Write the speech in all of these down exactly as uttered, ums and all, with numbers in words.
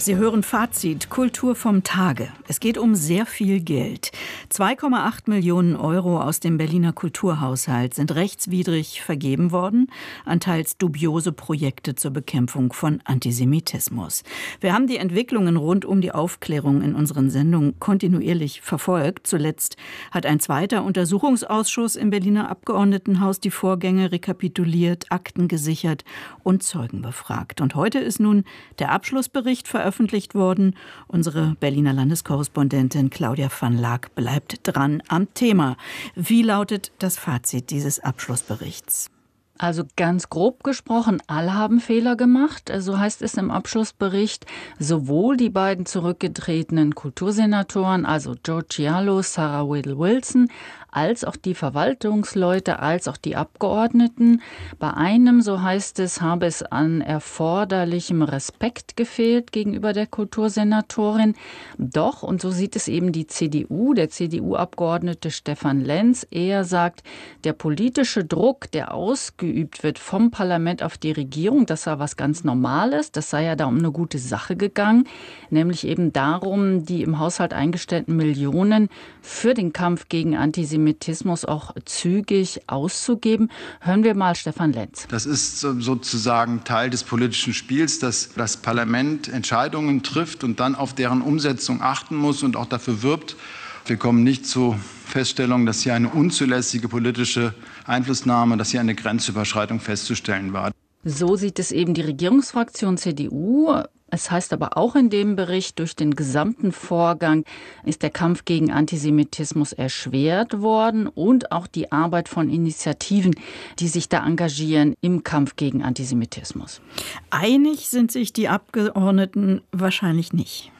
Sie hören Fazit, Kultur vom Tage. Es geht um sehr viel Geld. zwei Komma acht Millionen Euro aus dem Berliner Kulturhaushalt sind rechtswidrig vergeben worden an teils dubiose Projekte zur Bekämpfung von Antisemitismus. Wir haben die Entwicklungen rund um die Aufklärung in unseren Sendungen kontinuierlich verfolgt. Zuletzt hat ein zweiter Untersuchungsausschuss im Berliner Abgeordnetenhaus die Vorgänge rekapituliert, Akten gesichert und Zeugen befragt. Und heute ist nun der Abschlussbericht veröffentlicht worden. Unsere Berliner Landeskorrespondentin Claudia van Laak bleibt dran am Thema. Wie lautet das Fazit dieses Abschlussberichts? Also ganz grob gesprochen, alle haben Fehler gemacht. So heißt es im Abschlussbericht. Sowohl die beiden zurückgetretenen Kultursenatoren, also George Cialo, Sarah Whittle-Wilson, als auch die Verwaltungsleute, als auch die Abgeordneten. Bei einem, so heißt es, habe es an erforderlichem Respekt gefehlt gegenüber der Kultursenatorin. Doch, und so sieht es eben die C D U, der C D U-Abgeordnete Stefan Lenz, er sagt, der politische Druck, der ausgeübt wird vom Parlament auf die Regierung, das sei was ganz Normales, das sei ja da um eine gute Sache gegangen, nämlich eben darum, die im Haushalt eingestellten Millionen für den Kampf gegen Antisemitismus auch zügig auszugeben. Hören wir mal Stefan Lenz. Das ist sozusagen Teil des politischen Spiels, dass das Parlament Entscheidungen trifft und dann auf deren Umsetzung achten muss und auch dafür wirbt. Wir kommen nicht zur Feststellung, dass hier eine unzulässige politische Einflussnahme, dass hier eine Grenzüberschreitung festzustellen war. So sieht es eben die Regierungsfraktion C D U. Es heißt aber auch in dem Bericht, durch den gesamten Vorgang ist der Kampf gegen Antisemitismus erschwert worden und auch die Arbeit von Initiativen, die sich da engagieren im Kampf gegen Antisemitismus. Einig sind sich die Abgeordneten wahrscheinlich nicht.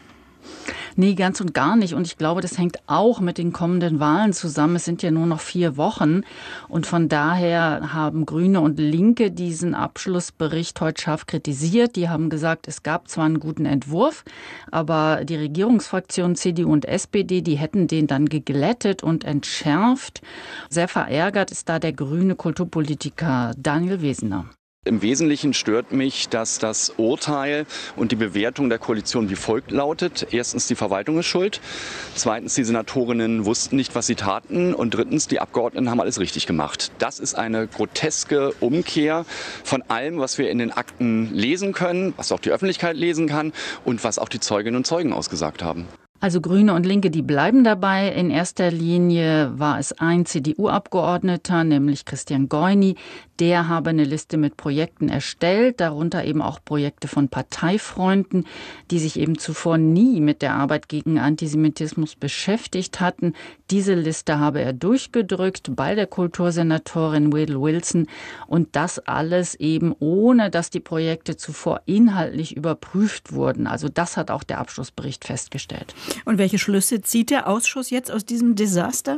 Nee, ganz und gar nicht. Und ich glaube, das hängt auch mit den kommenden Wahlen zusammen. Es sind ja nur noch vier Wochen. Und von daher haben Grüne und Linke diesen Abschlussbericht heute scharf kritisiert. Die haben gesagt, es gab zwar einen guten Entwurf, aber die Regierungsfraktionen C D U und S P D, die hätten den dann geglättet und entschärft. Sehr verärgert ist da der grüne Kulturpolitiker Daniel Wesener. Im Wesentlichen stört mich, dass das Urteil und die Bewertung der Koalition wie folgt lautet. Erstens, die Verwaltung ist schuld. Zweitens, die Senatorinnen wussten nicht, was sie taten. Und drittens, die Abgeordneten haben alles richtig gemacht. Das ist eine groteske Umkehr von allem, was wir in den Akten lesen können, was auch die Öffentlichkeit lesen kann und was auch die Zeuginnen und Zeugen ausgesagt haben. Also Grüne und Linke, die bleiben dabei. In erster Linie war es ein C D U-Abgeordneter, nämlich Christian Goyni. Der habe eine Liste mit Projekten erstellt, darunter eben auch Projekte von Parteifreunden, die sich eben zuvor nie mit der Arbeit gegen Antisemitismus beschäftigt hatten. Diese Liste habe er durchgedrückt bei der Kultursenatorin Whittle-Wilson und das alles eben ohne, dass die Projekte zuvor inhaltlich überprüft wurden. Also das hat auch der Abschlussbericht festgestellt. Und welche Schlüsse zieht der Ausschuss jetzt aus diesem Desaster?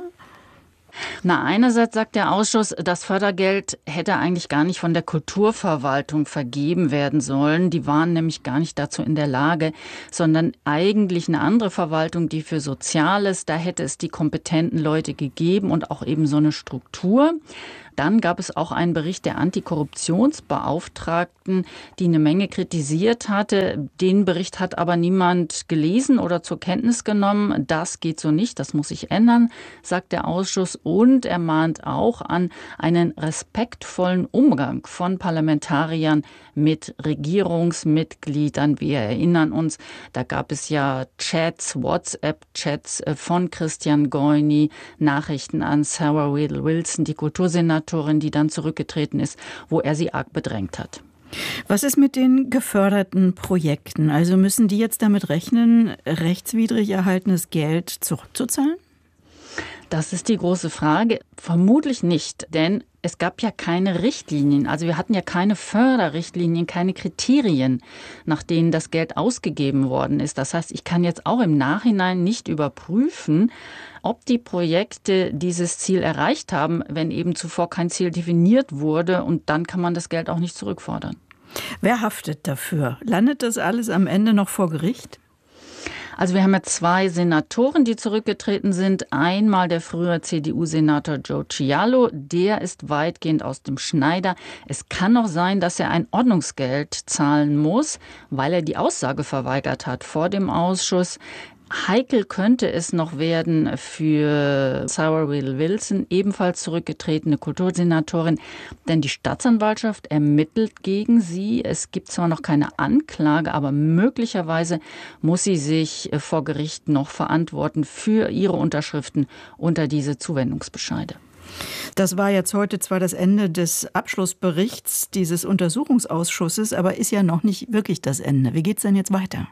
Na, einerseits sagt der Ausschuss, das Fördergeld hätte eigentlich gar nicht von der Kulturverwaltung vergeben werden sollen. Die waren nämlich gar nicht dazu in der Lage, sondern eigentlich eine andere Verwaltung, die für Soziales, da hätte es die kompetenten Leute gegeben und auch eben so eine Struktur. Dann gab es auch einen Bericht der Antikorruptionsbeauftragten, die eine Menge kritisiert hatte. Den Bericht hat aber niemand gelesen oder zur Kenntnis genommen. Das geht so nicht, das muss sich ändern, sagt der Ausschuss. Und er mahnt auch an einen respektvollen Umgang von Parlamentariern mit Regierungsmitgliedern. Wir erinnern uns, da gab es ja Chats, WhatsApp-Chats von Christian Goyni, Nachrichten an Sarah Whittle-Wilson, die Kultursenatorin, die dann zurückgetreten ist, wo er sie arg bedrängt hat. Was ist mit den geförderten Projekten? Also müssen die jetzt damit rechnen, rechtswidrig erhaltenes Geld zurückzuzahlen? Das ist die große Frage. Vermutlich nicht, denn es gab ja keine Richtlinien. Also wir hatten ja keine Förderrichtlinien, keine Kriterien, nach denen das Geld ausgegeben worden ist. Das heißt, ich kann jetzt auch im Nachhinein nicht überprüfen, ob die Projekte dieses Ziel erreicht haben, wenn eben zuvor kein Ziel definiert wurde. Und dann kann man das Geld auch nicht zurückfordern. Wer haftet dafür? Landet das alles am Ende noch vor Gericht? Also wir haben ja zwei Senatoren, die zurückgetreten sind. Einmal der frühere C D U-Senator Joe Cialo, der ist weitgehend aus dem Schneider. Es kann noch sein, dass er ein Ordnungsgeld zahlen muss, weil er die Aussage verweigert hat vor dem Ausschuss. Heikel könnte es noch werden für Sarah Whittle Wilson, ebenfalls zurückgetretene Kultursenatorin, denn die Staatsanwaltschaft ermittelt gegen sie. Es gibt zwar noch keine Anklage, aber möglicherweise muss sie sich vor Gericht noch verantworten für ihre Unterschriften unter diese Zuwendungsbescheide. Das war jetzt heute zwar das Ende des Abschlussberichts dieses Untersuchungsausschusses, aber ist ja noch nicht wirklich das Ende. Wie geht's denn jetzt weiter?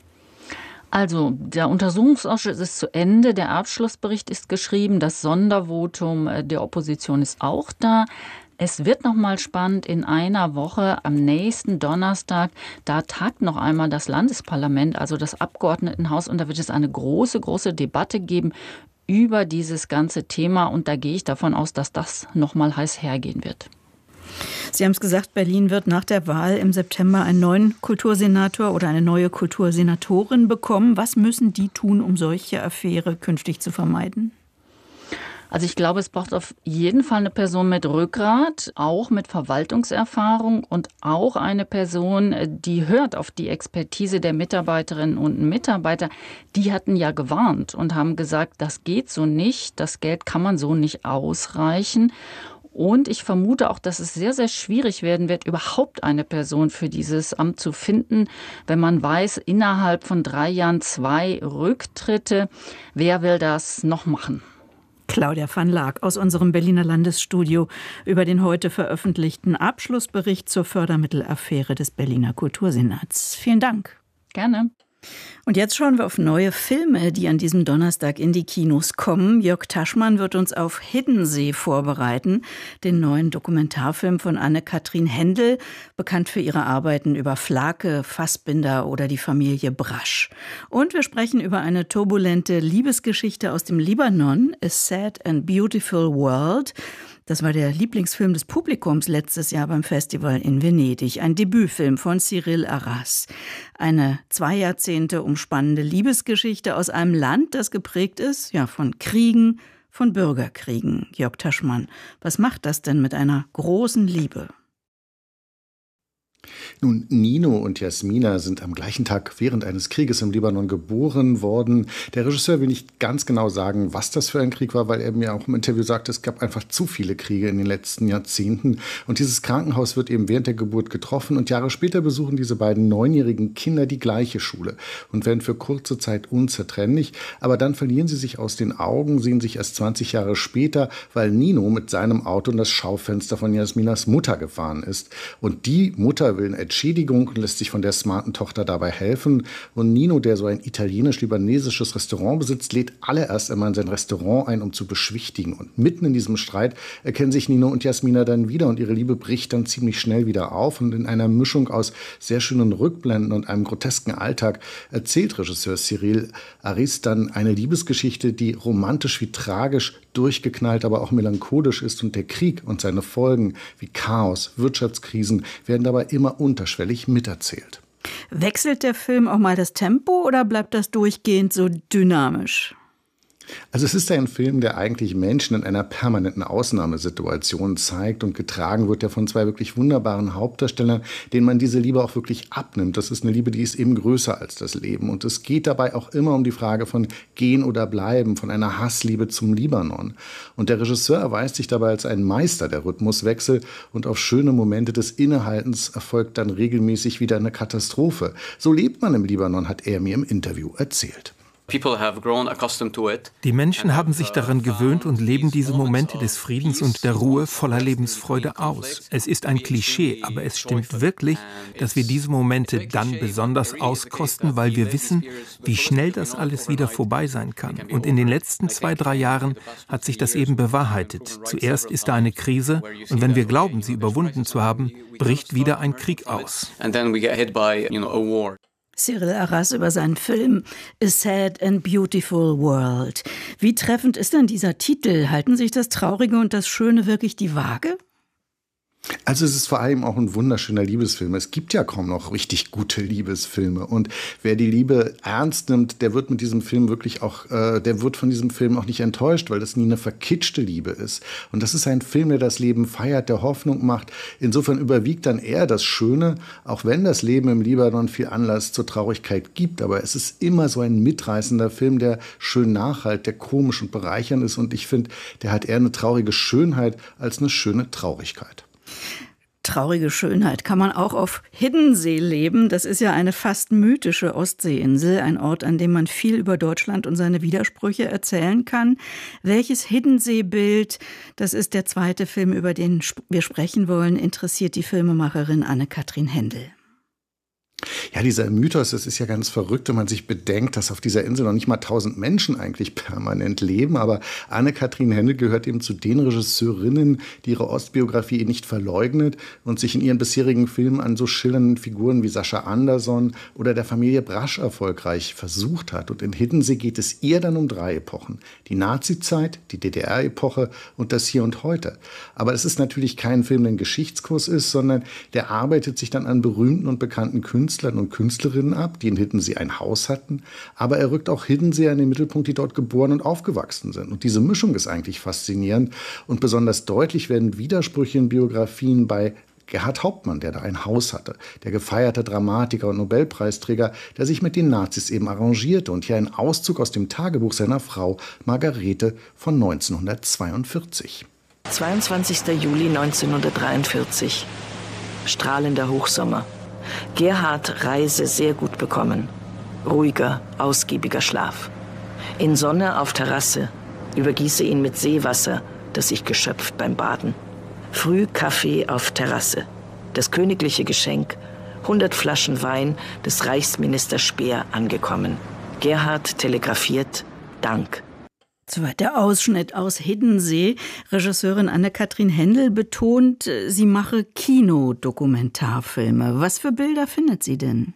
Also, der Untersuchungsausschuss ist zu Ende, der Abschlussbericht ist geschrieben, das Sondervotum der Opposition ist auch da. Es wird noch mal spannend in einer Woche, am nächsten Donnerstag, da tagt noch einmal das Landesparlament, also das Abgeordnetenhaus, und da wird es eine große, große Debatte geben über dieses ganze Thema, und da gehe ich davon aus, dass das noch mal heiß hergehen wird. Sie haben es gesagt, Berlin wird nach der Wahl im September einen neuen Kultursenator oder eine neue Kultursenatorin bekommen. Was müssen die tun, um solche Affäre künftig zu vermeiden? Also ich glaube, es braucht auf jeden Fall eine Person mit Rückgrat, auch mit Verwaltungserfahrung und auch eine Person, die hört auf die Expertise der Mitarbeiterinnen und Mitarbeiter. Die hatten ja gewarnt und haben gesagt, das geht so nicht, das Geld kann man so nicht ausreichen. Und ich vermute auch, dass es sehr, sehr schwierig werden wird, überhaupt eine Person für dieses Amt zu finden, wenn man weiß, innerhalb von drei Jahren zwei Rücktritte. Wer will das noch machen? Claudia van Laak aus unserem Berliner Landesstudio über den heute veröffentlichten Abschlussbericht zur Fördermittelaffäre des Berliner Kultursenats. Vielen Dank. Gerne. Und jetzt schauen wir auf neue Filme, die an diesem Donnerstag in die Kinos kommen. Jörg Taschmann wird uns auf Hiddensee vorbereiten, den neuen Dokumentarfilm von Anne-Kathrin Händel, bekannt für ihre Arbeiten über Flake, Fassbinder oder die Familie Brasch. Und wir sprechen über eine turbulente Liebesgeschichte aus dem Libanon, A Sad and Beautiful World. Das war der Lieblingsfilm des Publikums letztes Jahr beim Festival in Venedig. Ein Debütfilm von Cyril Arras. Eine zwei Jahrzehnte umspannende Liebesgeschichte aus einem Land, das geprägt ist, ja, von Kriegen, von Bürgerkriegen. Jörg Taschmann, was macht das denn mit einer großen Liebe? Nun, Nino und Jasmina sind am gleichen Tag während eines Krieges im Libanon geboren worden. Der Regisseur will nicht ganz genau sagen, was das für ein Krieg war, weil er mir auch im Interview sagte, es gab einfach zu viele Kriege in den letzten Jahrzehnten. Und dieses Krankenhaus wird eben während der Geburt getroffen. Und Jahre später besuchen diese beiden neunjährigen Kinder die gleiche Schule und werden für kurze Zeit unzertrennlich. Aber dann verlieren sie sich aus den Augen, sehen sich erst zwanzig Jahre später, weil Nino mit seinem Auto in das Schaufenster von Jasminas Mutter gefahren ist. Und die Mutter will eine Entschädigung und lässt sich von der smarten Tochter dabei helfen. Und Nino, der so ein italienisch-libanesisches Restaurant besitzt, lädt alle erst einmal in sein Restaurant ein, um zu beschwichtigen. Und mitten in diesem Streit erkennen sich Nino und Jasmina dann wieder und ihre Liebe bricht dann ziemlich schnell wieder auf. Und in einer Mischung aus sehr schönen Rückblenden und einem grotesken Alltag erzählt Regisseur Cyril Arras dann eine Liebesgeschichte, die romantisch wie tragisch, durchgeknallt, aber auch melancholisch ist. Und der Krieg und seine Folgen wie Chaos, Wirtschaftskrisen werden dabei immer unterschwellig miterzählt. Wechselt der Film auch mal das Tempo oder bleibt das durchgehend so dynamisch? Also es ist ein Film, der eigentlich Menschen in einer permanenten Ausnahmesituation zeigt und getragen wird, der von zwei wirklich wunderbaren Hauptdarstellern, denen man diese Liebe auch wirklich abnimmt. Das ist eine Liebe, die ist eben größer als das Leben. Und es geht dabei auch immer um die Frage von Gehen oder Bleiben, von einer Hassliebe zum Libanon. Und der Regisseur erweist sich dabei als ein Meister der Rhythmuswechsel und auf schöne Momente des Innehaltens erfolgt dann regelmäßig wieder eine Katastrophe. So lebt man im Libanon, hat er mir im Interview erzählt. Die Menschen haben sich daran gewöhnt und leben diese Momente des Friedens und der Ruhe voller Lebensfreude aus. Es ist ein Klischee, aber es stimmt wirklich, dass wir diese Momente dann besonders auskosten, weil wir wissen, wie schnell das alles wieder vorbei sein kann. Und in den letzten zwei, drei Jahren hat sich das eben bewahrheitet. Zuerst ist da eine Krise und wenn wir glauben, sie überwunden zu haben, bricht wieder ein Krieg aus. Cyril Arras über seinen Film A Sad and Beautiful World. Wie treffend ist denn dieser Titel? Halten sich das Traurige und das Schöne wirklich die Waage? Also es ist vor allem auch ein wunderschöner Liebesfilm. Es gibt ja kaum noch richtig gute Liebesfilme. Und wer die Liebe ernst nimmt, der wird mit diesem Film wirklich auch, äh, der wird von diesem Film auch nicht enttäuscht, weil das nie eine verkitschte Liebe ist. Und das ist ein Film, der das Leben feiert, der Hoffnung macht. Insofern überwiegt dann eher das Schöne, auch wenn das Leben im Libanon viel Anlass zur Traurigkeit gibt. Aber es ist immer so ein mitreißender Film, der schön nachhalt, der komisch und bereichernd ist. Und ich finde, der hat eher eine traurige Schönheit als eine schöne Traurigkeit. Traurige Schönheit kann man auch auf Hiddensee leben. Das ist ja eine fast mythische Ostseeinsel, ein Ort, an dem man viel über Deutschland und seine Widersprüche erzählen kann. Welches Hiddensee-Bild, das ist der zweite Film, über den wir sprechen wollen, interessiert die Filmemacherin Anne-Kathrin Hendel. Ja, dieser Mythos, das ist ja ganz verrückt, wenn man sich bedenkt, dass auf dieser Insel noch nicht mal tausend Menschen eigentlich permanent leben. Aber Anne-Kathrin Hendel gehört eben zu den Regisseurinnen, die ihre Ostbiografie nicht verleugnet und sich in ihren bisherigen Filmen an so schillernden Figuren wie Sascha Anderson oder der Familie Brasch erfolgreich versucht hat. Und in Hiddensee geht es ihr dann um drei Epochen. Die Nazi-Zeit, die D D R-Epoche und das Hier und Heute. Aber es ist natürlich kein Film, der ein Geschichtskurs ist, sondern der arbeitet sich dann an berühmten und bekannten Künstlern und Künstlerinnen ab, die in Hiddensee ein Haus hatten. Aber er rückt auch Hiddensee in den Mittelpunkt, die dort geboren und aufgewachsen sind. Und diese Mischung ist eigentlich faszinierend. Und besonders deutlich werden Widersprüche in Biografien bei Gerhard Hauptmann, der da ein Haus hatte. Der gefeierte Dramatiker und Nobelpreisträger, der sich mit den Nazis eben arrangierte. Und hier ein Auszug aus dem Tagebuch seiner Frau Margarete von neunzehnhundertzweiundvierzig. zweiundzwanzigster Juli neunzehnhundertdreiundvierzig. Strahlender Hochsommer. Gerhard Reise sehr gut bekommen. Ruhiger, ausgiebiger Schlaf. In Sonne auf Terrasse. Übergieße ihn mit Seewasser, das sich geschöpft beim Baden. Früh Kaffee auf Terrasse. Das königliche Geschenk. hundert Flaschen Wein des Reichsminister Speer angekommen. Gerhard telegrafiert Dank. Soweit der Ausschnitt aus Hiddensee. Regisseurin Anne-Kathrin Hendel betont, sie mache Kinodokumentarfilme. Was für Bilder findet sie denn?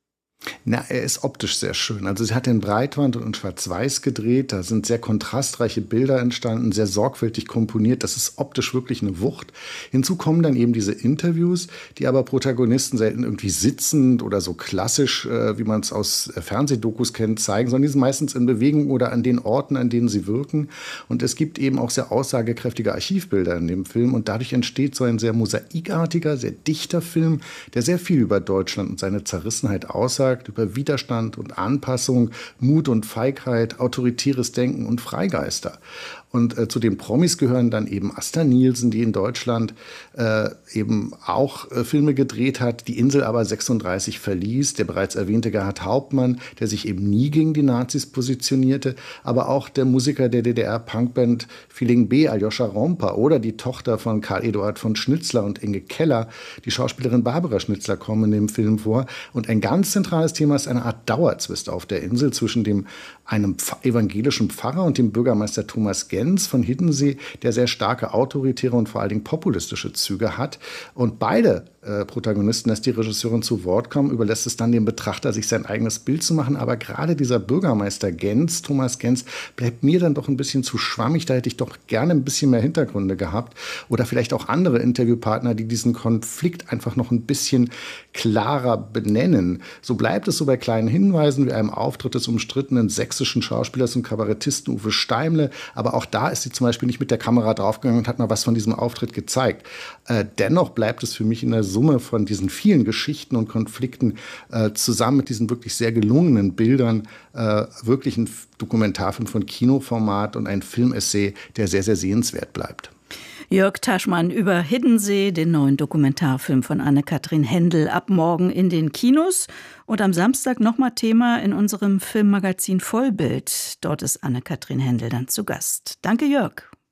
Na, er ist optisch sehr schön. Also sie hat den Breitwand und in Schwarz-Weiß gedreht. Da sind sehr kontrastreiche Bilder entstanden, sehr sorgfältig komponiert. Das ist optisch wirklich eine Wucht. Hinzu kommen dann eben diese Interviews, die aber Protagonisten selten irgendwie sitzend oder so klassisch, äh, wie man es aus äh, Fernsehdokus kennt, zeigen, sondern die sind meistens in Bewegung oder an den Orten, an denen sie wirken. Und es gibt eben auch sehr aussagekräftige Archivbilder in dem Film. Und dadurch entsteht so ein sehr mosaikartiger, sehr dichter Film, der sehr viel über Deutschland und seine Zerrissenheit aussagt, über Widerstand und Anpassung, Mut und Feigheit, autoritäres Denken und Freigeister. Und äh, zu den Promis gehören dann eben Asta Nielsen, die in Deutschland äh, eben auch äh, Filme gedreht hat, die Insel aber sechsunddreißig verließ. Der bereits erwähnte Gerhard Hauptmann, der sich eben nie gegen die Nazis positionierte. Aber auch der Musiker der D D R-Punkband Feeling B, Aljoscha Romper, oder die Tochter von Karl Eduard von Schnitzler und Inge Keller, die Schauspielerin Barbara Schnitzler, kommen in dem Film vor. Und ein ganz zentrales Thema ist eine Art Dauerzwist auf der Insel zwischen dem einem evangelischen Pfarrer und dem Bürgermeister Thomas Gens von Hiddensee, der sehr starke autoritäre und vor allen Dingen populistische Züge hat. Und beide äh, Protagonisten, dass die Regisseurin zu Wort kommen, überlässt es dann dem Betrachter, sich sein eigenes Bild zu machen. Aber gerade dieser Bürgermeister Gens, Thomas Gens, bleibt mir dann doch ein bisschen zu schwammig. Da hätte ich doch gerne ein bisschen mehr Hintergründe gehabt. Oder vielleicht auch andere Interviewpartner, die diesen Konflikt einfach noch ein bisschen klarer benennen. So bleibt es so bei kleinen Hinweisen wie einem Auftritt des umstrittenen sächsischen Schauspielers und Kabarettisten Uwe Steimle. Aber auch da ist sie zum Beispiel nicht mit der Kamera draufgegangen und hat mal was von diesem Auftritt gezeigt. Äh, dennoch bleibt es für mich in der Summe von diesen vielen Geschichten und Konflikten äh, zusammen mit diesen wirklich sehr gelungenen Bildern äh, wirklich ein Dokumentarfilm von Kinoformat und ein Filmessay, der sehr, sehr sehenswert bleibt. Jörg Taschmann über Hiddensee, den neuen Dokumentarfilm von Anne-Kathrin Hendel, ab morgen in den Kinos. Und am Samstag nochmal Thema in unserem Filmmagazin Vollbild. Dort ist Anne-Kathrin Hendel dann zu Gast. Danke, Jörg.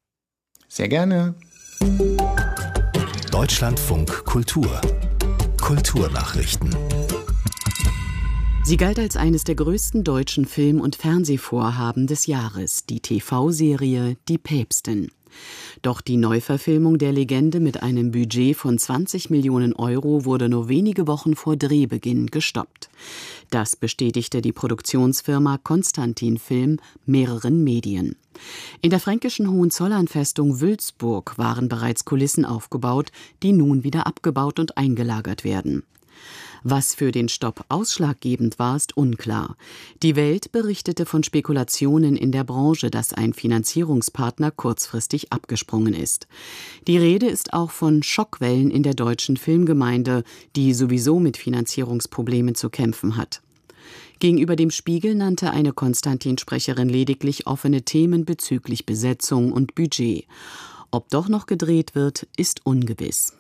Sehr gerne. Deutschlandfunk Kultur. Kulturnachrichten. Sie galt als eines der größten deutschen Film- und Fernsehvorhaben des Jahres, die T V-Serie Die Päpstin. Doch die Neuverfilmung der Legende mit einem Budget von zwanzig Millionen Euro wurde nur wenige Wochen vor Drehbeginn gestoppt. Das bestätigte die Produktionsfirma Konstantin Film mehreren Medien. In der fränkischen Hohenzollernfestung Wülzburg waren bereits Kulissen aufgebaut, die nun wieder abgebaut und eingelagert werden. Was für den Stopp ausschlaggebend war, ist unklar. Die Welt berichtete von Spekulationen in der Branche, dass ein Finanzierungspartner kurzfristig abgesprungen ist. Die Rede ist auch von Schockwellen in der deutschen Filmgemeinde, die sowieso mit Finanzierungsproblemen zu kämpfen hat. Gegenüber dem Spiegel nannte eine Konstantin-Sprecherin lediglich offene Themen bezüglich Besetzung und Budget. Ob doch noch gedreht wird, ist ungewiss.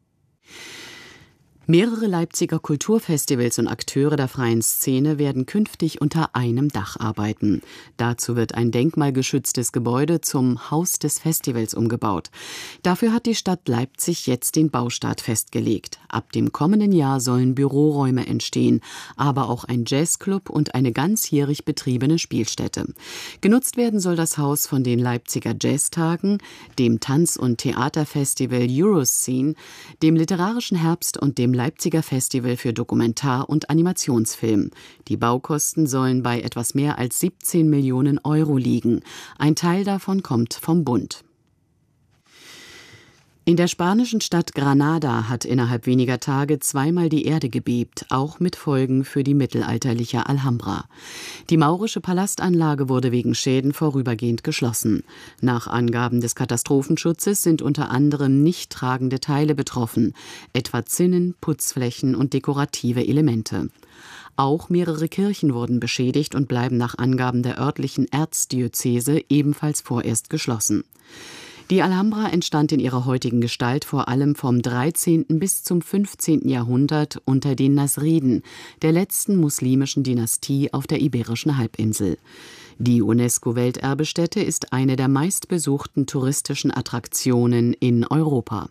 Mehrere Leipziger Kulturfestivals und Akteure der freien Szene werden künftig unter einem Dach arbeiten. Dazu wird ein denkmalgeschütztes Gebäude zum Haus des Festivals umgebaut. Dafür hat die Stadt Leipzig jetzt den Baustart festgelegt. Ab dem kommenden Jahr sollen Büroräume entstehen, aber auch ein Jazzclub und eine ganzjährig betriebene Spielstätte. Genutzt werden soll das Haus von den Leipziger Jazztagen, dem Tanz- und Theaterfestival Euroscene, dem Literarischen Herbst und dem Leipziger Festival für Dokumentar- und Animationsfilm. Die Baukosten sollen bei etwas mehr als siebzehn Millionen Euro liegen. Ein Teil davon kommt vom Bund. In der spanischen Stadt Granada hat innerhalb weniger Tage zweimal die Erde gebebt, auch mit Folgen für die mittelalterliche Alhambra. Die maurische Palastanlage wurde wegen Schäden vorübergehend geschlossen. Nach Angaben des Katastrophenschutzes sind unter anderem nicht tragende Teile betroffen, etwa Zinnen, Putzflächen und dekorative Elemente. Auch mehrere Kirchen wurden beschädigt und bleiben nach Angaben der örtlichen Erzdiözese ebenfalls vorerst geschlossen. Die Alhambra entstand in ihrer heutigen Gestalt vor allem vom dreizehnten bis zum fünfzehnten Jahrhundert unter den Nasriden, der letzten muslimischen Dynastie auf der Iberischen Halbinsel. Die UNESCO-Welterbestätte ist eine der meistbesuchten touristischen Attraktionen in Europa.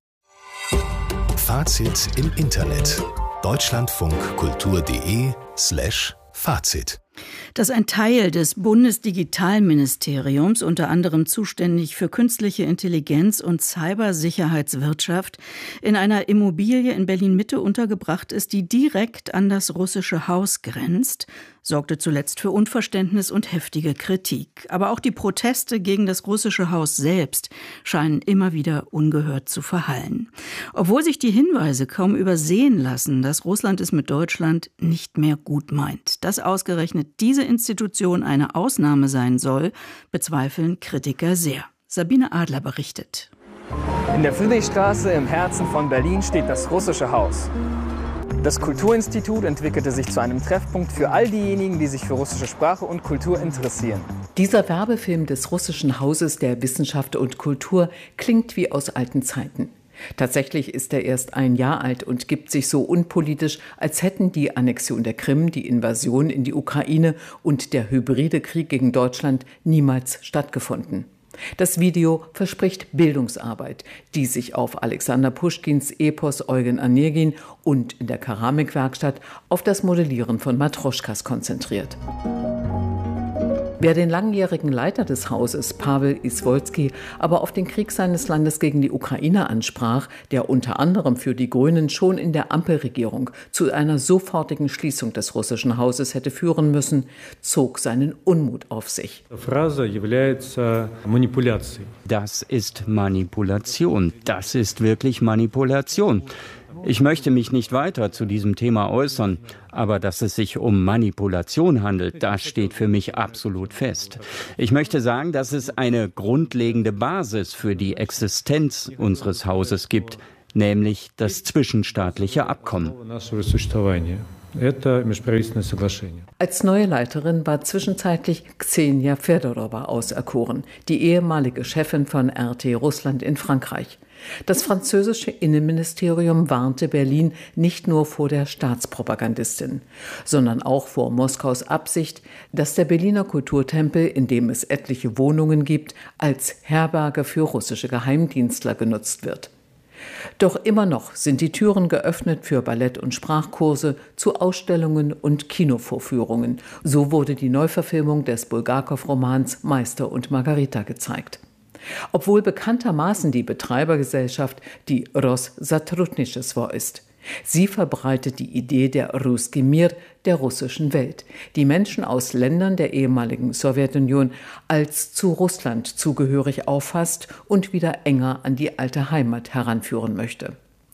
Fazit im Internet. deutschlandfunkkultur.de slash Fazit. Dass ein Teil des Bundesdigitalministeriums, unter anderem zuständig für künstliche Intelligenz und Cybersicherheitswirtschaft, in einer Immobilie in Berlin-Mitte untergebracht ist, die direkt an das russische Haus grenzt, sorgte zuletzt für Unverständnis und heftige Kritik. Aber auch die Proteste gegen das russische Haus selbst scheinen immer wieder ungehört zu verhallen. Obwohl sich die Hinweise kaum übersehen lassen, dass Russland es mit Deutschland nicht mehr gut meint. Dass ausgerechnet diese Institution eine Ausnahme sein soll, bezweifeln Kritiker sehr. Sabine Adler berichtet. In der Friedrichstraße im Herzen von Berlin steht das russische Haus. Das Kulturinstitut entwickelte sich zu einem Treffpunkt für all diejenigen, die sich für russische Sprache und Kultur interessieren. Dieser Werbefilm des russischen Hauses der Wissenschaft und Kultur klingt wie aus alten Zeiten. Tatsächlich ist er erst ein Jahr alt und gibt sich so unpolitisch, als hätten die Annexion der Krim, die Invasion in die Ukraine und der hybride Krieg gegen Deutschland niemals stattgefunden. Das Video verspricht Bildungsarbeit, die sich auf Alexander Puschkins Epos Eugen Onegin und in der Keramikwerkstatt auf das Modellieren von Matroschkas konzentriert. Wer den langjährigen Leiter des Hauses, Pavel Iswolski, aber auf den Krieg seines Landes gegen die Ukraine ansprach, der unter anderem für die Grünen schon in der Ampelregierung zu einer sofortigen Schließung des russischen Hauses hätte führen müssen, zog seinen Unmut auf sich. Das ist Manipulation. Das ist wirklich Manipulation. Ich möchte mich nicht weiter zu diesem Thema äußern, aber dass es sich um Manipulation handelt, das steht für mich absolut fest. Ich möchte sagen, dass es eine grundlegende Basis für die Existenz unseres Hauses gibt, nämlich das zwischenstaatliche Abkommen. Als neue Leiterin war zwischenzeitlich Ksenia Fedorova auserkoren, die ehemalige Chefin von R T Russland in Frankreich. Das französische Innenministerium warnte Berlin nicht nur vor der Staatspropagandistin, sondern auch vor Moskaus Absicht, dass der Berliner Kulturtempel, in dem es etliche Wohnungen gibt, als Herberge für russische Geheimdienstler genutzt wird. Doch immer noch sind die Türen geöffnet für Ballett- und Sprachkurse, zu Ausstellungen und Kinovorführungen. So wurde die Neuverfilmung des Bulgakow-Romans Meister und Margarita gezeigt. Obwohl bekanntermaßen die Betreibergesellschaft die Rosszatrudnischewo ist. Sie verbreitet die Idee der Russki Mir, der russischen Welt, die Menschen aus Ländern der ehemaligen Sowjetunion als zu Russland zugehörig auffasst und wieder enger an die alte Heimat heranführen möchte.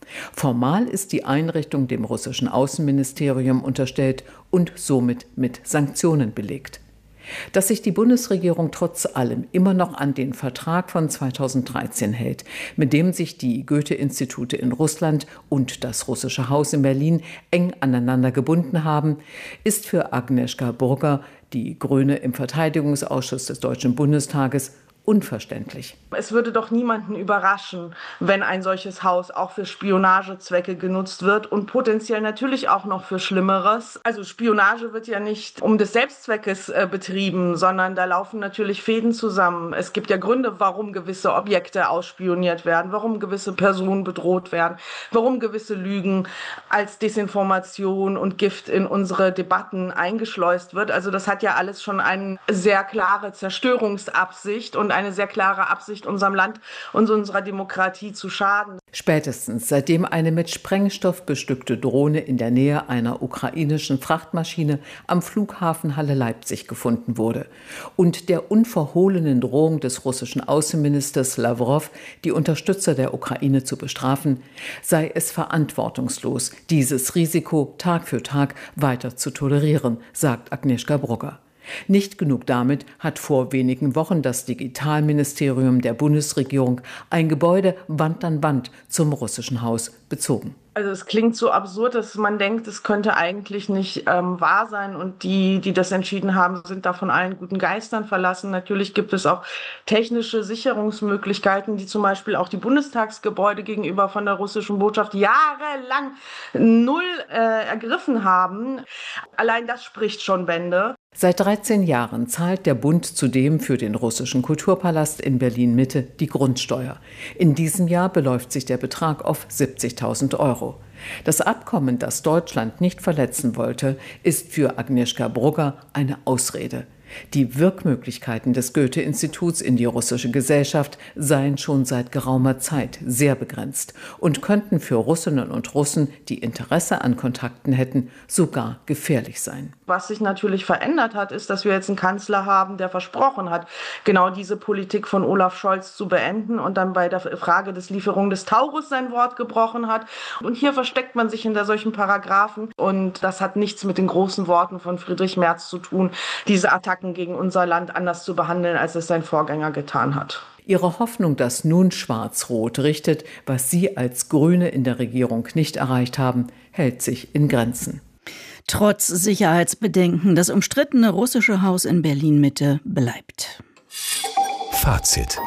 Formal ist die Einrichtung dem russischen Außenministerium unterstellt und somit mit Sanktionen belegt. Dass sich die Bundesregierung trotz allem immer noch an den Vertrag von zweitausenddreizehn hält, mit dem sich die Goethe-Institute in Russland und das Russische Haus in Berlin eng aneinander gebunden haben, ist für Agnieszka Brugger, die Grüne im Verteidigungsausschuss des Deutschen Bundestages, unverständlich. Es würde doch niemanden überraschen, wenn ein solches Haus auch für Spionagezwecke genutzt wird und potenziell natürlich auch noch für Schlimmeres. Also Spionage wird ja nicht um des Selbstzweckes äh, betrieben, sondern da laufen natürlich Fäden zusammen. Es gibt ja Gründe, warum gewisse Objekte ausspioniert werden, warum gewisse Personen bedroht werden, warum gewisse Lügen als Desinformation und Gift in unsere Debatten eingeschleust wird. Also das hat ja alles schon eine sehr klare Zerstörungsabsicht und eine sehr klare Absicht, unserem Land und unserer Demokratie zu schaden. Spätestens seitdem eine mit Sprengstoff bestückte Drohne in der Nähe einer ukrainischen Frachtmaschine am Flughafen Halle-Leipzig gefunden wurde und der unverhohlenen Drohung des russischen Außenministers Lawrow, die Unterstützer der Ukraine zu bestrafen, sei es verantwortungslos, dieses Risiko Tag für Tag weiter zu tolerieren, sagt Agnieszka Brugger. Nicht genug damit hat vor wenigen Wochen das Digitalministerium der Bundesregierung ein Gebäude Wand an Wand zum russischen Haus bezogen. Also es klingt so absurd, dass man denkt, es könnte eigentlich nicht ähm, wahr sein und die, die das entschieden haben, sind da von allen guten Geistern verlassen. Natürlich gibt es auch technische Sicherungsmöglichkeiten, die zum Beispiel auch die Bundestagsgebäude gegenüber von der russischen Botschaft jahrelang null äh, ergriffen haben. Allein das spricht schon Bände. Seit dreizehn Jahren zahlt der Bund zudem für den russischen Kulturpalast in Berlin-Mitte die Grundsteuer. In diesem Jahr beläuft sich der Betrag auf siebzigtausend Euro. Das Abkommen, das Deutschland nicht verletzen wollte, ist für Agnieszka Brugger eine Ausrede. Die Wirkmöglichkeiten des Goethe-Instituts in die russische Gesellschaft seien schon seit geraumer Zeit sehr begrenzt und könnten für Russinnen und Russen, die Interesse an Kontakten hätten, sogar gefährlich sein. Was sich natürlich verändert hat, ist, dass wir jetzt einen Kanzler haben, der versprochen hat, genau diese Politik von Olaf Scholz zu beenden und dann bei der Frage des Lieferung des Taurus sein Wort gebrochen hat. Und hier versteckt man sich hinter solchen Paragraphen und das hat nichts mit den großen Worten von Friedrich Merz zu tun, diese Attacken gegen unser Land anders zu behandeln, als es sein Vorgänger getan hat. Ihre Hoffnung, dass nun Schwarz-Rot richtet, was Sie als Grüne in der Regierung nicht erreicht haben, hält sich in Grenzen. Trotz Sicherheitsbedenken, das umstrittene russische Haus in Berlin-Mitte bleibt. Fazit.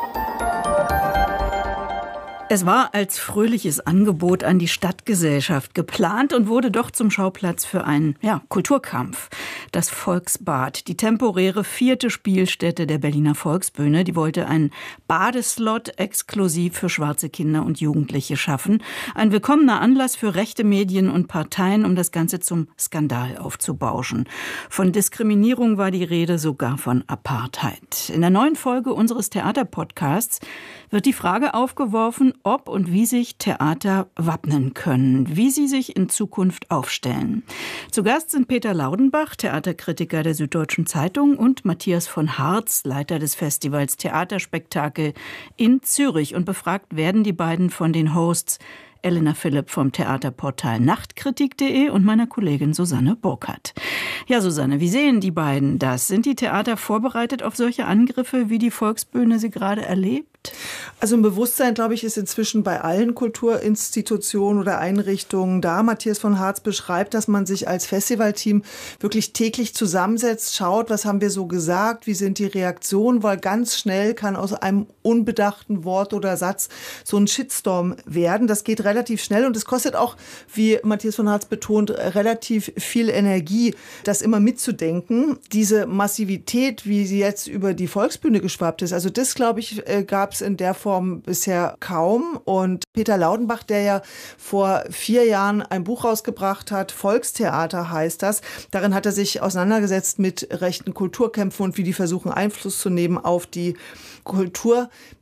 Es war als fröhliches Angebot an die Stadtgesellschaft geplant und wurde doch zum Schauplatz für einen ja, Kulturkampf. Das Volksbad, die temporäre vierte Spielstätte der Berliner Volksbühne, die wollte einen Badeslot exklusiv für schwarze Kinder und Jugendliche schaffen. Ein willkommener Anlass für rechte Medien und Parteien, um das Ganze zum Skandal aufzubauschen. Von Diskriminierung war die Rede, sogar von Apartheid. In der neuen Folge unseres Theaterpodcasts wird die Frage aufgeworfen, ob und wie sich Theater wappnen können, wie sie sich in Zukunft aufstellen. Zu Gast sind Peter Laudenbach, Theaterkritiker der Süddeutschen Zeitung, und Matthias von Harz, Leiter des Festivals Theaterspektakel in Zürich. Und befragt werden die beiden von den Hosts Elena Philipp vom Theaterportal Nachtkritik punkt de und meiner Kollegin Susanne Burkhardt. Ja, Susanne, wie sehen die beiden das? Sind die Theater vorbereitet auf solche Angriffe, wie die Volksbühne sie gerade erlebt? Also ein Bewusstsein, glaube ich, ist inzwischen bei allen Kulturinstitutionen oder Einrichtungen da. Matthias von Harz beschreibt, dass man sich als Festivalteam wirklich täglich zusammensetzt, schaut, was haben wir so gesagt, wie sind die Reaktionen, weil ganz schnell kann aus einem unbedachten Wort oder Satz so ein Shitstorm werden. Das geht relativ schnell und es kostet auch, wie Matthias von Harz betont, relativ viel Energie, das immer mitzudenken. Diese Massivität, wie sie jetzt über die Volksbühne geschwappt ist, also das, glaube ich, gab es in der Form bisher kaum. Und Peter Laudenbach, der ja vor vier Jahren ein Buch rausgebracht hat, Volkstheater heißt das, darin hat er sich auseinandergesetzt mit rechten Kulturkämpfen und wie die versuchen, Einfluss zu nehmen auf die Kultur.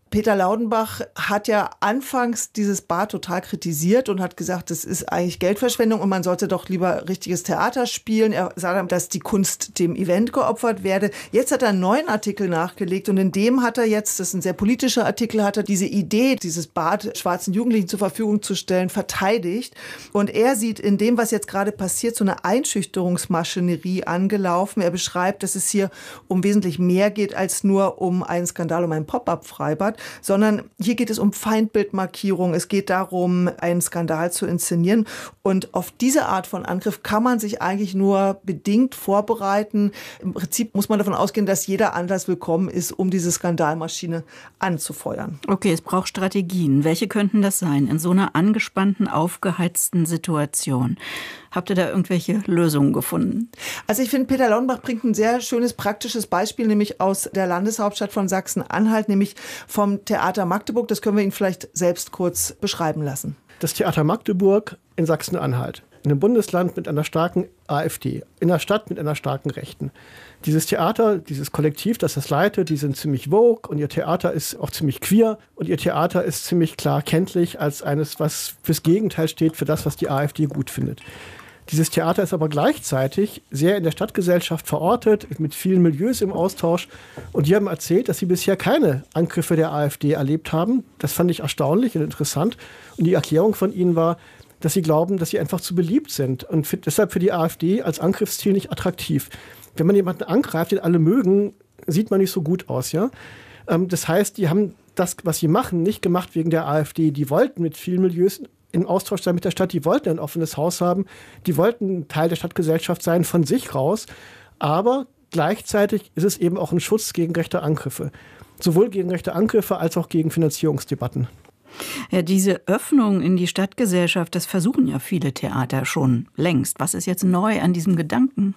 Peter Laudenbach hat ja anfangs dieses Bad total kritisiert und hat gesagt, das ist eigentlich Geldverschwendung und man sollte doch lieber richtiges Theater spielen. Er sah, dass die Kunst dem Event geopfert werde. Jetzt hat er einen neuen Artikel nachgelegt und in dem hat er jetzt, das ist ein sehr politischer Artikel, hat er diese Idee, dieses Bad schwarzen Jugendlichen zur Verfügung zu stellen, verteidigt. Und er sieht in dem, was jetzt gerade passiert, so eine Einschüchterungsmaschinerie angelaufen. Er beschreibt, dass es hier um wesentlich mehr geht als nur um einen Skandal, um ein Pop-up-Freibad, sondern hier geht es um Feindbildmarkierung. Es geht darum, einen Skandal zu inszenieren. Und auf diese Art von Angriff kann man sich eigentlich nur bedingt vorbereiten. Im Prinzip muss man davon ausgehen, dass jeder Anlass willkommen ist, um diese Skandalmaschine anzufeuern. Okay, es braucht Strategien. Welche könnten das sein in so einer angespannten, aufgeheizten Situation? Habt ihr da irgendwelche Lösungen gefunden? Also ich finde, Peter Laudenbach bringt ein sehr schönes, praktisches Beispiel, nämlich aus der Landeshauptstadt von Sachsen-Anhalt, nämlich vom Theater Magdeburg. Das können wir Ihnen vielleicht selbst kurz beschreiben lassen. Das Theater Magdeburg in Sachsen-Anhalt, in einem Bundesland mit einer starken AfD, in einer Stadt mit einer starken Rechten. Dieses Theater, dieses Kollektiv, das das leitet, die sind ziemlich woke und ihr Theater ist auch ziemlich queer und ihr Theater ist ziemlich klar kenntlich als eines, was fürs Gegenteil steht, für das, was die AfD gut findet. Dieses Theater ist aber gleichzeitig sehr in der Stadtgesellschaft verortet, mit vielen Milieus im Austausch. Und die haben erzählt, dass sie bisher keine Angriffe der AfD erlebt haben. Das fand ich erstaunlich und interessant. Und die Erklärung von ihnen war, dass sie glauben, dass sie einfach zu beliebt sind und für, deshalb für die AfD als Angriffsziel nicht attraktiv. Wenn man jemanden angreift, den alle mögen, sieht man nicht so gut aus. Ja? Ähm, das heißt, die haben das, was sie machen, nicht gemacht wegen der AfD. Die wollten mit vielen Milieus im Austausch sein mit der Stadt, die wollten ein offenes Haus haben, die wollten Teil der Stadtgesellschaft sein, von sich raus, aber gleichzeitig ist es eben auch ein Schutz gegen rechte Angriffe, sowohl gegen rechte Angriffe als auch gegen Finanzierungsdebatten. Ja, diese Öffnung in die Stadtgesellschaft, das versuchen ja viele Theater schon längst. Was ist jetzt neu an diesem Gedanken?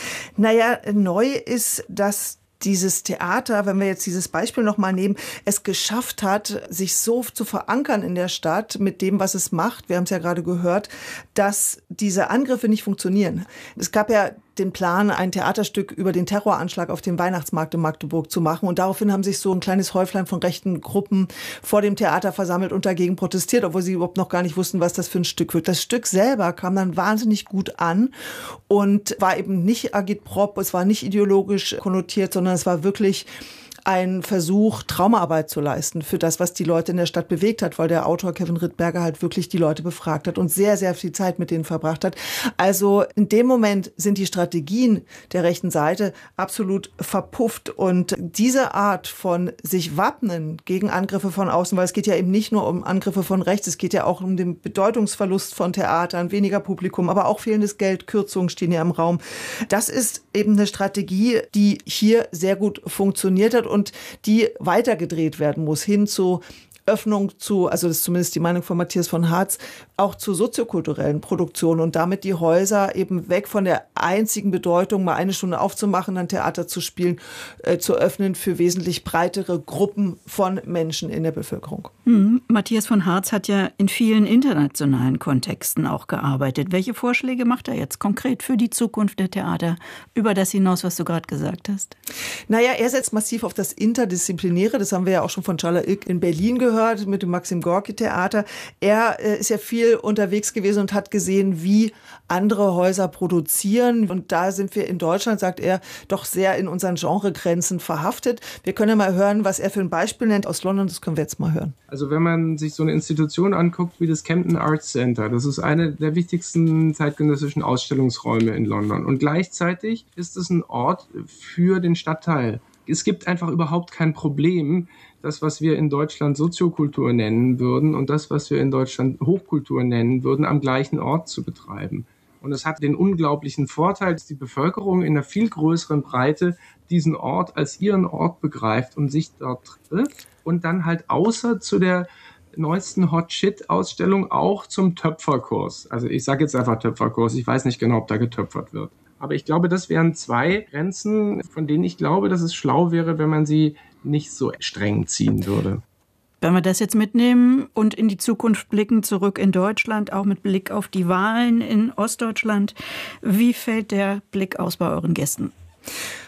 Naja, neu ist, dass dieses Theater, wenn wir jetzt dieses Beispiel nochmal nehmen, es geschafft hat, sich so zu verankern in der Stadt mit dem, was es macht, wir haben es ja gerade gehört, dass diese Angriffe nicht funktionieren. Es gab ja den Plan, ein Theaterstück über den Terroranschlag auf dem Weihnachtsmarkt in Magdeburg zu machen. Und daraufhin haben sich so ein kleines Häuflein von rechten Gruppen vor dem Theater versammelt und dagegen protestiert, obwohl sie überhaupt noch gar nicht wussten, was das für ein Stück wird. Das Stück selber kam dann wahnsinnig gut an und war eben nicht agitprop, es war nicht ideologisch konnotiert, sondern es war wirklich ein Versuch, Traumaarbeit zu leisten für das, was die Leute in der Stadt bewegt hat, weil der Autor Kevin Rittberger halt wirklich die Leute befragt hat und sehr, sehr viel Zeit mit denen verbracht hat. Also in dem Moment sind die Strategien der rechten Seite absolut verpufft und diese Art von sich wappnen gegen Angriffe von außen, weil es geht ja eben nicht nur um Angriffe von rechts, es geht ja auch um den Bedeutungsverlust von Theatern, weniger Publikum, aber auch fehlendes Geld, Kürzungen stehen ja im Raum. Das ist eben eine Strategie, die hier sehr gut funktioniert hat und die weitergedreht werden muss, hin zu Öffnung zu, also das ist zumindest die Meinung von Matthias von Hartz, auch zu soziokulturellen Produktionen und damit die Häuser eben weg von der einzigen Bedeutung, mal eine Stunde aufzumachen, dann Theater zu spielen, äh, zu öffnen für wesentlich breitere Gruppen von Menschen in der Bevölkerung. Hm. Matthias von Hartz hat ja in vielen internationalen Kontexten auch gearbeitet. Welche Vorschläge macht er jetzt konkret für die Zukunft der Theater, über das hinaus, was du gerade gesagt hast? Naja, er setzt massiv auf das Interdisziplinäre, das haben wir ja auch schon von Charles Ilk in Berlin gehört, mit dem Maxim Gorki Theater. Er äh, ist ja viel unterwegs gewesen und hat gesehen, wie andere Häuser produzieren. Und da sind wir in Deutschland, sagt er, doch sehr in unseren Genregrenzen verhaftet. Wir können ja mal hören, was er für ein Beispiel nennt aus London. Das können wir jetzt mal hören. Also wenn man sich so eine Institution anguckt wie das Camden Arts Center, das ist eine der wichtigsten zeitgenössischen Ausstellungsräume in London. Und gleichzeitig ist es ein Ort für den Stadtteil. Es gibt einfach überhaupt kein Problem, das, was wir in Deutschland Soziokultur nennen würden und das, was wir in Deutschland Hochkultur nennen würden, am gleichen Ort zu betreiben. Und es hat den unglaublichen Vorteil, dass die Bevölkerung in einer viel größeren Breite diesen Ort als ihren Ort begreift und sich dort trifft und dann halt außer zu der neuesten Hot-Shit-Ausstellung auch zum Töpferkurs. Also ich sage jetzt einfach Töpferkurs, ich weiß nicht genau, ob da getöpfert wird. Aber ich glaube, das wären zwei Grenzen, von denen ich glaube, dass es schlau wäre, wenn man sie nicht so streng ziehen würde. Wenn wir das jetzt mitnehmen und in die Zukunft blicken, zurück in Deutschland, auch mit Blick auf die Wahlen in Ostdeutschland, wie fällt der Blick aus bei euren Gästen?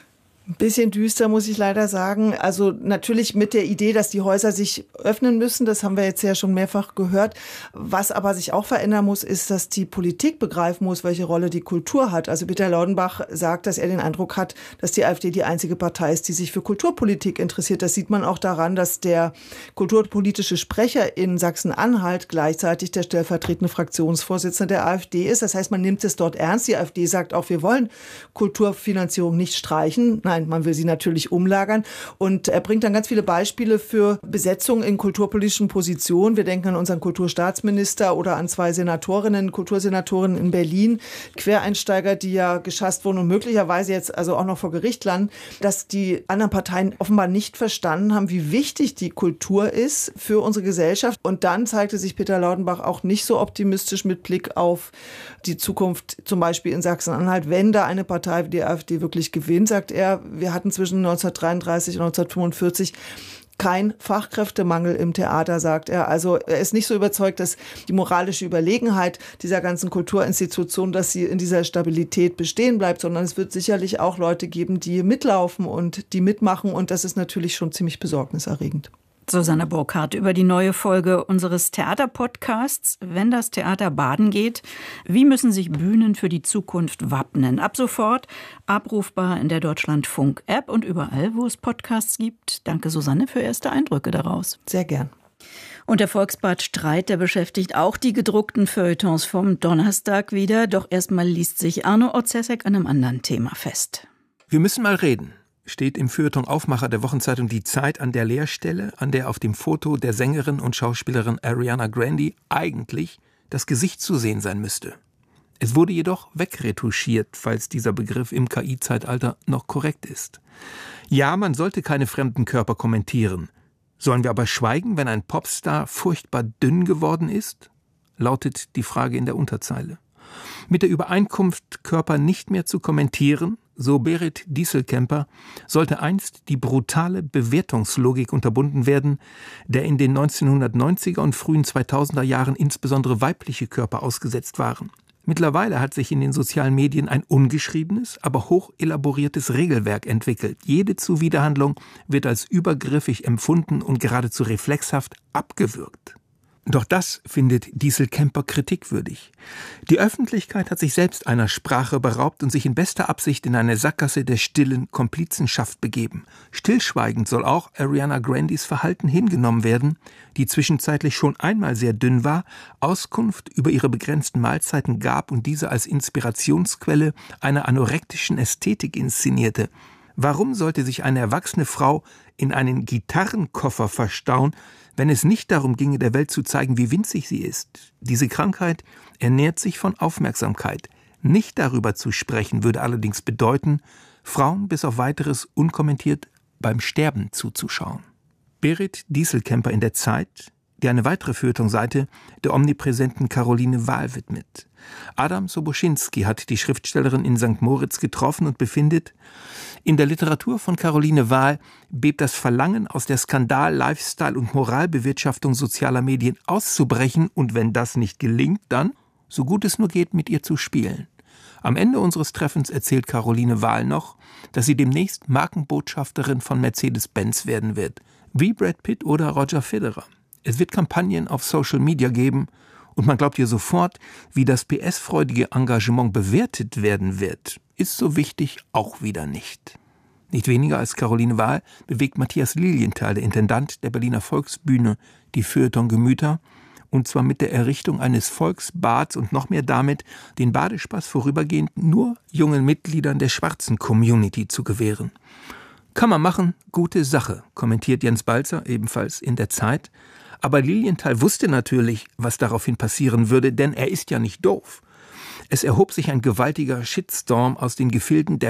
Ein bisschen düster, muss ich leider sagen. Also natürlich mit der Idee, dass die Häuser sich öffnen müssen, das haben wir jetzt ja schon mehrfach gehört. Was aber sich auch verändern muss, ist, dass die Politik begreifen muss, welche Rolle die Kultur hat. Also Peter Laudenbach sagt, dass er den Eindruck hat, dass die AfD die einzige Partei ist, die sich für Kulturpolitik interessiert. Das sieht man auch daran, dass der kulturpolitische Sprecher in Sachsen-Anhalt gleichzeitig der stellvertretende Fraktionsvorsitzende der AfD ist. Das heißt, man nimmt es dort ernst. Die AfD sagt auch, wir wollen Kulturfinanzierung nicht streichen. Nein, man will sie natürlich umlagern. Und er bringt dann ganz viele Beispiele für Besetzung in kulturpolitischen Positionen. Wir denken an unseren Kulturstaatsminister oder an zwei Senatorinnen, Kultursenatorinnen in Berlin, Quereinsteiger, die ja geschasst wurden und möglicherweise jetzt also auch noch vor Gericht landen, dass die anderen Parteien offenbar nicht verstanden haben, wie wichtig die Kultur ist für unsere Gesellschaft. Und dann zeigte sich Peter Laudenbach auch nicht so optimistisch mit Blick auf die Zukunft, zum Beispiel in Sachsen-Anhalt. Wenn da eine Partei wie die AfD wirklich gewinnt, sagt er, wir hatten zwischen neunzehnhundertdreiunddreißig und neunzehnhundertfünfundvierzig kein Fachkräftemangel im Theater, sagt er. Also er ist nicht so überzeugt, dass die moralische Überlegenheit dieser ganzen Kulturinstitution, dass sie in dieser Stabilität bestehen bleibt, sondern es wird sicherlich auch Leute geben, die mitlaufen und die mitmachen. Und das ist natürlich schon ziemlich besorgniserregend. Susanne Burkhardt über die neue Folge unseres Theaterpodcasts Wenn das Theater baden geht. Wie müssen sich Bühnen für die Zukunft wappnen? Ab sofort abrufbar in der Deutschlandfunk-App und überall, wo es Podcasts gibt. Danke, Susanne, für erste Eindrücke daraus. Sehr gern. Und der Volksbad-Streit, der beschäftigt auch die gedruckten Feuilletons vom Donnerstag wieder. Doch erstmal liest sich Arno Otzesek an einem anderen Thema fest. Wir müssen mal reden. Steht im Feuilleton Aufmacher der Wochenzeitung Die Zeit an der Leerstelle, an der auf dem Foto der Sängerin und Schauspielerin Ariana Grande eigentlich das Gesicht zu sehen sein müsste. Es wurde jedoch wegretuschiert, falls dieser Begriff im K I-Zeitalter noch korrekt ist. Ja, man sollte keine fremden Körper kommentieren. Sollen wir aber schweigen, wenn ein Popstar furchtbar dünn geworden ist? Lautet die Frage in der Unterzeile. Mit der Übereinkunft, Körper nicht mehr zu kommentieren, so Berit Dieselkemper, sollte einst die brutale Bewertungslogik unterbunden werden, der in den neunzehnhundertneunziger und frühen zweitausender Jahren insbesondere weibliche Körper ausgesetzt waren. Mittlerweile hat sich in den sozialen Medien ein ungeschriebenes, aber hoch elaboriertes Regelwerk entwickelt. Jede Zuwiderhandlung wird als übergriffig empfunden und geradezu reflexhaft abgewürgt. Doch das findet Dieselkemper kritikwürdig. Die Öffentlichkeit hat sich selbst einer Sprache beraubt und sich in bester Absicht in eine Sackgasse der stillen Komplizenschaft begeben. Stillschweigend soll auch Ariana Grandes Verhalten hingenommen werden, die zwischenzeitlich schon einmal sehr dünn war, Auskunft über ihre begrenzten Mahlzeiten gab und diese als Inspirationsquelle einer anorektischen Ästhetik inszenierte. Warum sollte sich eine erwachsene Frau in einen Gitarrenkoffer verstauen, wenn es nicht darum ginge, der Welt zu zeigen, wie winzig sie ist? Diese Krankheit ernährt sich von Aufmerksamkeit. Nicht darüber zu sprechen, würde allerdings bedeuten, Frauen bis auf Weiteres unkommentiert beim Sterben zuzuschauen. Berit Dieselkemper in der Zeit, die eine weitere Feuilletonseite der omnipräsenten Caroline Wahl widmet. Adam Soboschinski hat die Schriftstellerin in Sankt Moritz getroffen und befindet, in der Literatur von Caroline Wahl bebt das Verlangen, aus der Skandal-, Lifestyle- und Moralbewirtschaftung sozialer Medien auszubrechen und wenn das nicht gelingt, dann, so gut es nur geht, mit ihr zu spielen. Am Ende unseres Treffens erzählt Caroline Wahl noch, dass sie demnächst Markenbotschafterin von Mercedes-Benz werden wird, wie Brad Pitt oder Roger Federer. Es wird Kampagnen auf Social Media geben und man glaubt ihr sofort, wie das P S-freudige Engagement bewertet werden wird, ist so wichtig auch wieder nicht. Nicht weniger als Caroline Wahl bewegt Matthias Lilienthal, der Intendant der Berliner Volksbühne, die Feuilleton-Gemüter, und zwar mit der Errichtung eines Volksbads und noch mehr damit, den Badespaß vorübergehend nur jungen Mitgliedern der schwarzen Community zu gewähren. Kann man machen, gute Sache, kommentiert Jens Balzer, ebenfalls in der Zeit. Aber Lilienthal wusste natürlich, was daraufhin passieren würde, denn er ist ja nicht doof. Es erhob sich ein gewaltiger Shitstorm aus den Gefilden der